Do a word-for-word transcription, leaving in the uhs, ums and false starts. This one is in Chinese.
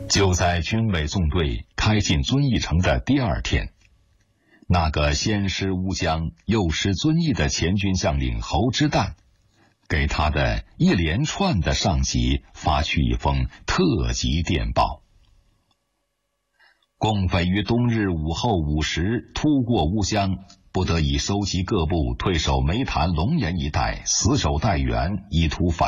就在军委纵队开进遵义城的第二天，那个先师乌江又师遵义的前军将领侯之旦，给他的一连串的上级发去一封特急电报。共匪于冬日午后五时突过乌江，不得已收集各部退守梅潭龙岩一带，死守待援，以图反